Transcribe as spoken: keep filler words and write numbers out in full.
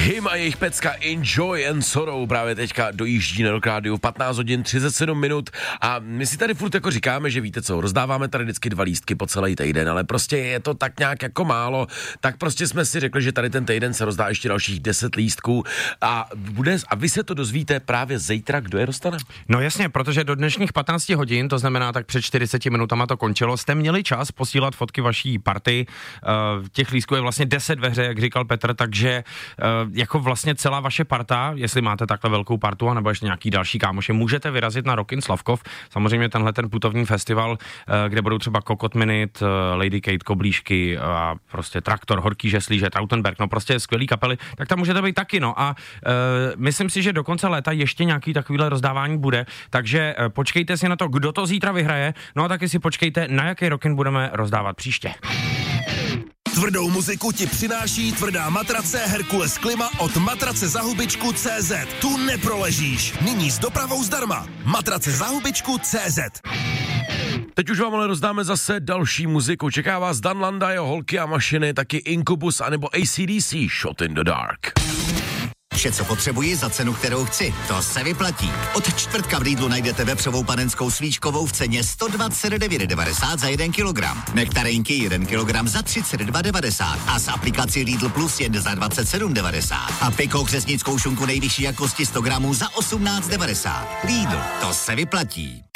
Him a jejich pecka Enjoy and Sorrow právě teďka dojíždí na Rock Radio v patnáct hodin třicet sedm minut a my si tady furt jako říkáme, že víte co, rozdáváme tady vždycky dva lístky po celý týden, ale prostě je to tak nějak jako málo, tak prostě jsme si řekli, že tady ten týden se rozdá ještě dalších deset lístků a bude, a vy se to dozvíte právě zítra, kdo je dostane? No jasně, protože do dnešních patnáct hodin, to znamená tak před čtyřiceti minutama to končilo, jste měli čas posílat fotky vaší party, uh, těch lístků je vlastně deset ve hře, jak říkal Petr, takže uh, jako vlastně celá vaše parta, jestli máte takhle velkou partu, anebo ještě nějaký další kámoše, můžete vyrazit na Rockin' Slavkov, samozřejmě tenhle ten putovní festival, uh, kde budou třeba Kokot Minute, uh, Lady Kate, Koblížky a uh, prostě Traktor, Horký žeslíže, Trautenberg, no prostě skvělý kapely, tak tam můžete být taky, no a uh, myslím si, že do konce léta ještě nějaký takovýhle rozdávání bude, takže uh, počkejte si na to, kdo to zítra vyhraje, no a taky si počkejte, na jaký Rockin' budeme rozdávat příště. Tvrdou muziku ti přináší tvrdá matrace Herkules Klima od matrace za hubičku tečka cé zet. Tu neproležíš. Nyní s dopravou zdarma. Matrace za hubičku tečka cé zet. Teď už vám ale rozdáme zase další muziku. Čeká vás Dan Landa, jeho Holky a mašiny, taky Incubus anebo A C D C, Shot in the Dark. Vše, co potřebuji za cenu, kterou chci. To se vyplatí. Od čtvrtka v Lidlu najdete vepřovou panenskou svíčkovou v ceně sto dvacet devět devadesát za jeden kilogram. Nektarinky jeden kilogram za třicet dva devadesát a s aplikací Lidl Plus jen za dvacet sedm devadesát. A Piko křesnickou šunku nejvyšší jakosti sto gramů za osmnáct devadesát. Lidl, to se vyplatí.